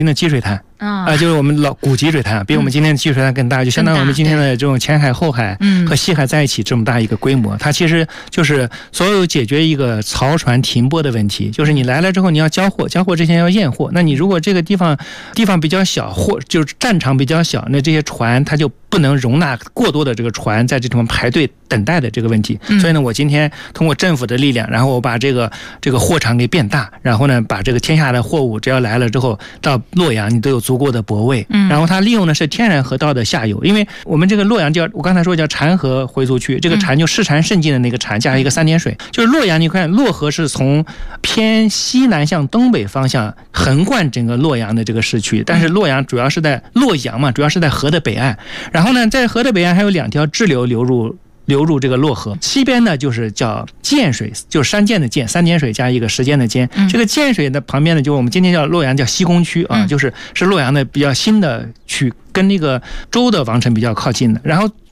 的积水潭就是我们老古积水潭，比我们今天的积水潭更大，就相当于我们今天的这种前海、后海和西海在一起这么大一个规模。它其实就是所有解决一个漕船停泊的问题，就是你来了之后你要交货，交货之前要验货。那你如果这个地方比较小，或就是战场比较小，那这些船它就不能容纳过多的这个船在这地方排队等待的这个问题。所以呢，我今天通过政府的力量，然后我把这个货场给变大，然后呢，把这个天下的货物只要来了之后到洛阳，你都有足够的泊位。然后它利用的是天然河道的下游，因为我们这个洛阳我刚才说叫禅河回族区，这个禅就湿禅渗尽的那个禅加一个3点水，就是洛阳。你看洛河是从偏西南向东北方向横贯整个洛阳的这个市区，但是洛阳主要是在洛阳嘛，主要是在河的北岸。然后呢，在河的北岸还有2条支流流入这个洛河，西边呢就是叫涧水，就是山涧的涧，3点水加一个时间的间。这个涧水的旁边呢，就我们今天叫洛阳叫西宫区就是洛阳的比较新的区，跟那个周的王城比较靠近的。然后